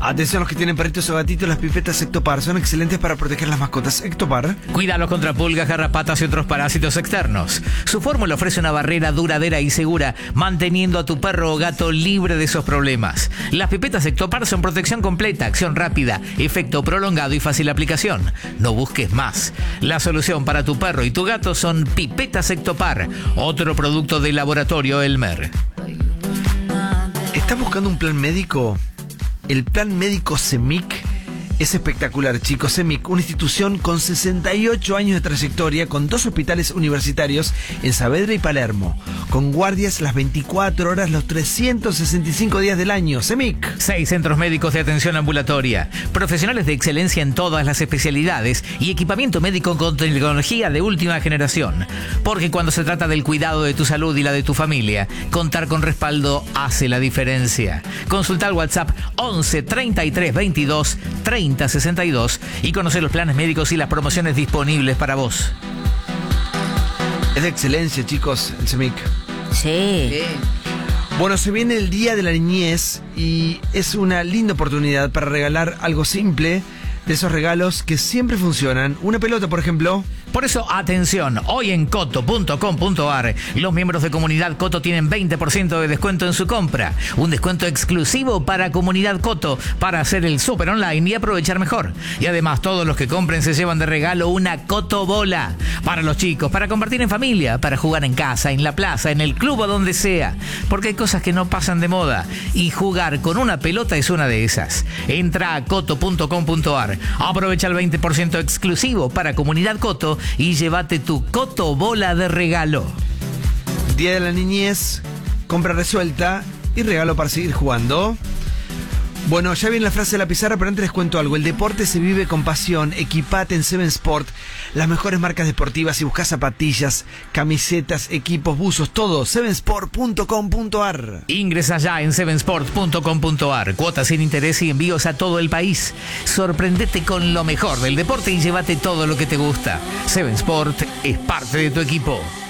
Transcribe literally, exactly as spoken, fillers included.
Atención a los que tienen perritos o gatitos, las pipetas Ectopar son excelentes para proteger las mascotas. Ectopar. Cuídalos contra pulgas, garrapatas y otros parásitos externos. Su fórmula ofrece una barrera duradera y segura, manteniendo a tu perro o gato libre de esos problemas. Las pipetas Ectopar son protección completa, acción rápida, efecto prolongado y fácil aplicación. No busques más. La solución para tu perro y tu gato son pipetas Ectopar, otro producto del laboratorio Elmer. ¿Estás buscando un plan médico? El plan médico CEMIC es espectacular, chicos. CEMIC, una institución con sesenta y ocho años de trayectoria, con dos hospitales universitarios en Saavedra y Palermo, con guardias las veinticuatro horas, los trescientos sesenta y cinco días del año. CEMIC. Seis centros médicos de atención ambulatoria, profesionales de excelencia en todas las especialidades y equipamiento médico con tecnología de última generación. Porque cuando se trata del cuidado de tu salud y la de tu familia, contar con respaldo hace la diferencia. Consulta al WhatsApp once treinta y tres veintidós treinta sesenta y dos y conocer los planes médicos y las promociones disponibles para vos. Es de excelencia, chicos, el CEMIC. Sí. Sí. Bueno, se viene el Día de la Niñez y es una linda oportunidad para regalar algo simple, de esos regalos que siempre funcionan. Una pelota, por ejemplo. Por eso, atención, hoy en coto punto com punto ar, los miembros de Comunidad Coto tienen veinte por ciento de descuento en su compra. Un descuento exclusivo para Comunidad Coto, para hacer el súper online y aprovechar mejor. Y además, todos los que compren se llevan de regalo una Coto Bola. Para los chicos, para compartir en familia, para jugar en casa, en la plaza, en el club o donde sea. Porque hay cosas que no pasan de moda. Y jugar con una pelota es una de esas. Entra a coto punto com punto ar. Aprovecha el veinte por ciento exclusivo para Comunidad Coto y llévate tu Coto Bola de regalo. Día de la Niñez, compra resuelta y regalo para seguir jugando. Bueno, ya viene la frase de la pizarra, pero antes les cuento algo. El deporte se vive con pasión. Equipate en Seven Sport, las mejores marcas deportivas. Si buscas zapatillas, camisetas, equipos, buzos, todo. seven sport punto com punto ar. Ingresa ya en seven sport punto com punto ar. Cuotas sin interés y envíos a todo el país. Sorprendete con lo mejor del deporte y llévate todo lo que te gusta. Seven Sport es parte de tu equipo.